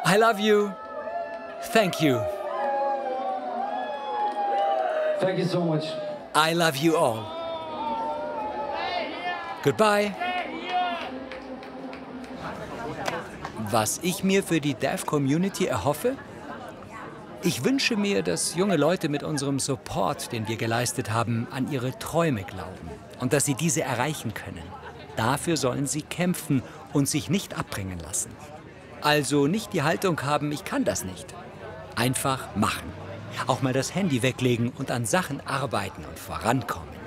I love you. Thank you. Thank you so much. I love you all. Goodbye. Was ich mir für die Deaf-Community erhoffe? Ich wünsche mir, dass junge Leute mit unserem Support, den wir geleistet haben, an ihre Träume glauben und dass sie diese erreichen können. Dafür sollen sie kämpfen und sich nicht abbringen lassen. Also nicht die Haltung haben, ich kann das nicht. Einfach machen. Auch mal das Handy weglegen und an Sachen arbeiten und vorankommen.